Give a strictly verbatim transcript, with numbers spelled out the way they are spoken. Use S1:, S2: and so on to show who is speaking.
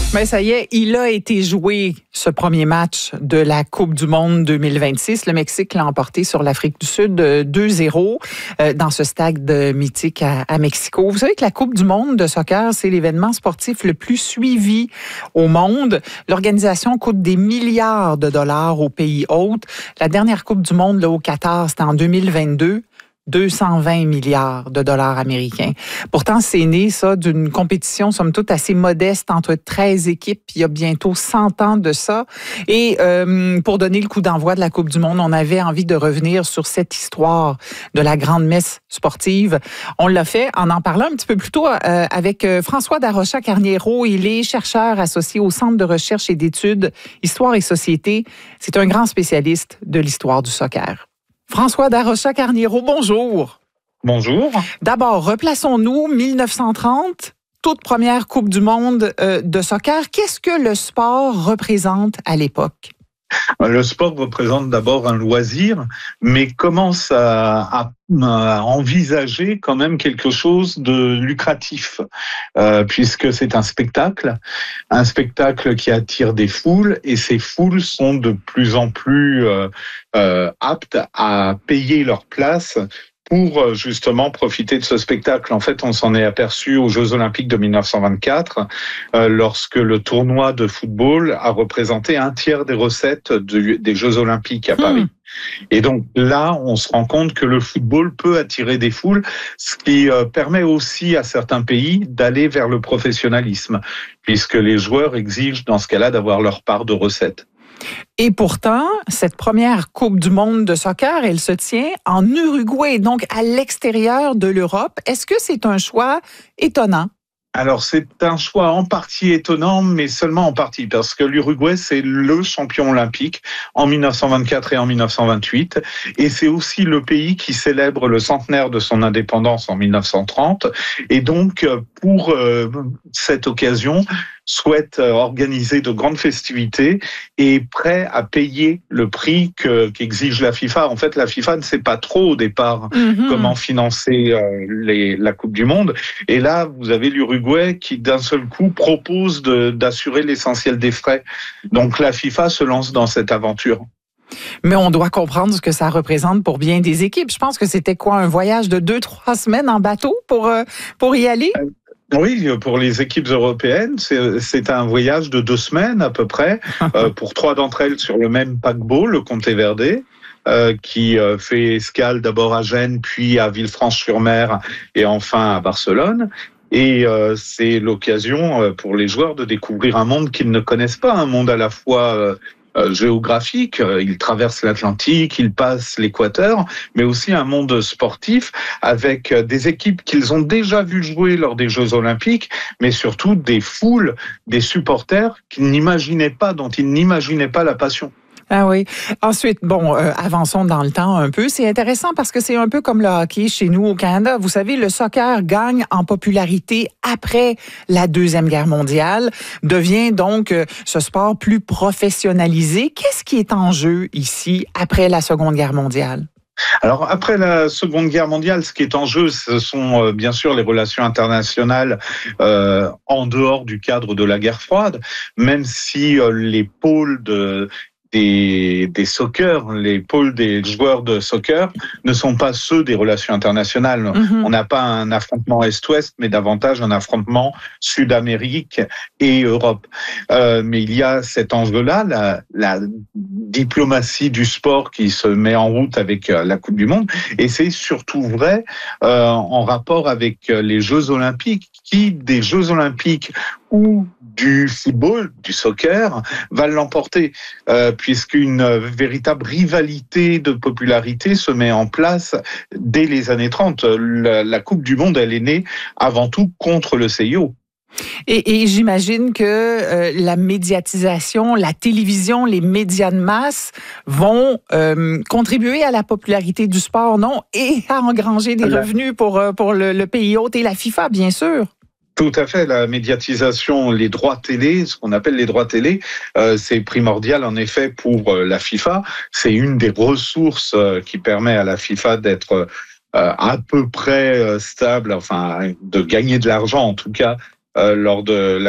S1: Mais ça y est, il a été joué ce premier match de la Coupe du monde deux mille vingt-six. Le Mexique l'a emporté sur l'Afrique du Sud deux zéro euh, dans ce stade mythique à, à Mexico. Vous savez que la Coupe du monde de soccer, c'est l'événement sportif le plus suivi au monde. L'organisation coûte des milliards de dollars aux pays hôtes. La dernière Coupe du monde là, au Qatar, c'était en deux mille vingt-deux. deux cent vingt milliards de dollars américains. Pourtant, c'est né, ça, d'une compétition, somme toute, assez modeste entre treize équipes. Il y a bientôt cent ans de ça. Et euh, pour donner le coup d'envoi de la Coupe du monde, on avait envie de revenir sur cette histoire de la grande messe sportive. On l'a fait en en parlant un petit peu plus tôt euh, avec François Darocha Carniero. Il est chercheur associé au Centre de recherche et d'études Histoire et Société. C'est un grand spécialiste de l'histoire du soccer. François Darocha Carniero, bonjour.
S2: Bonjour.
S1: D'abord, replaçons-nous, mille neuf cent trente, toute première Coupe du monde euh, de soccer. Qu'est-ce que le sport représente à l'époque?
S2: Le sport représente d'abord un loisir, mais commence à, à, à envisager quand même quelque chose de lucratif, euh, puisque c'est un spectacle, un spectacle qui attire des foules, et ces foules sont de plus en plus euh, euh, aptes à payer leur place pour justement profiter de ce spectacle. En fait, on s'en est aperçu aux Jeux Olympiques de mille neuf cent vingt-quatre, euh, lorsque le tournoi de football a représenté un tiers des recettes de, des Jeux Olympiques à Paris. Mmh. Et donc là, on se rend compte que le football peut attirer des foules, ce qui euh, permet aussi à certains pays d'aller vers le professionnalisme, puisque les joueurs exigent dans ce cas-là d'avoir leur part de recettes.
S1: Et pourtant, cette première Coupe du monde de soccer, elle se tient en Uruguay, donc à l'extérieur de l'Europe. Est-ce que c'est un choix étonnant?
S2: Alors, c'est un choix en partie étonnant, mais seulement en partie, parce que l'Uruguay, c'est le champion olympique en mille neuf cent vingt-quatre et en mille neuf cent vingt-huit, et c'est aussi le pays qui célèbre le centenaire de son indépendance en mille neuf cent trente, et donc, pour euh, cette occasion, souhaite organiser de grandes festivités et est prêt à payer le prix que, qu'exige la FIFA. En fait, la FIFA ne sait pas trop au départ mm-hmm. comment financer euh, les, la Coupe du Monde. Et là, vous avez l'Uruguay qui, d'un seul coup, propose de, d'assurer l'essentiel des frais. Donc, la FIFA se lance dans cette aventure.
S1: Mais on doit comprendre ce que ça représente pour bien des équipes. Je pense que c'était quoi, un voyage de deux, trois semaines en bateau pour, euh, pour y aller? Euh...
S2: Oui, pour les équipes européennes, c'est, c'est un voyage de deux semaines à peu près, euh, pour trois d'entre elles sur le même paquebot, le Conteverde, euh, qui euh, fait escale d'abord à Gênes, puis à Villefranche-sur-Mer et enfin à Barcelone. Et euh, c'est l'occasion euh, pour les joueurs de découvrir un monde qu'ils ne connaissent pas, un monde à la fois euh, Euh, géographique, ils traversent l'Atlantique, ils passent l'équateur, mais aussi un monde sportif avec des équipes qu'ils ont déjà vues jouer lors des Jeux Olympiques, mais surtout des foules, des supporters qu'ils n'imaginaient pas, dont ils n'imaginaient pas la passion.
S1: Ah oui. Ensuite, bon, euh, avançons dans le temps un peu. C'est intéressant parce que c'est un peu comme le hockey chez nous au Canada. Vous savez, le soccer gagne en popularité après la Deuxième Guerre mondiale, devient donc euh, ce sport plus professionnalisé. Qu'est-ce qui est en jeu ici après la Seconde Guerre mondiale?
S2: Alors, après la Seconde Guerre mondiale, ce qui est en jeu, ce sont euh, bien sûr les relations internationales euh, en dehors du cadre de la guerre froide, même si euh, les pôles de Des, des soccer, les pôles des joueurs de soccer ne sont pas ceux des relations internationales. Mm-hmm. On n'a pas un affrontement Est-Ouest, mais davantage un affrontement Sud-Amérique et Europe. Euh, mais il y a cet enjeu-là, la, la diplomatie du sport qui se met en route avec la Coupe du Monde, et c'est surtout vrai euh, en rapport avec les Jeux Olympiques, qui des Jeux Olympiques ou du football, du soccer, va l'emporter, euh, puisqu'une véritable rivalité de popularité se met en place dès les années trente. La, la Coupe du Monde, elle est née avant tout contre le C I O.
S1: Et, et j'imagine que euh, la médiatisation, la télévision, les médias de masse vont euh, contribuer à la popularité du sport, non? Et à engranger des la... revenus pour, pour le, le pays hôte et la FIFA, bien sûr.
S2: Tout à fait, la médiatisation, les droits télé, ce qu'on appelle les droits télé, euh, c'est primordial en effet pour euh, la FIFA. C'est une des ressources euh, qui permet à la FIFA d'être euh, à peu près euh, stable, enfin de gagner de l'argent en tout cas euh, lors de la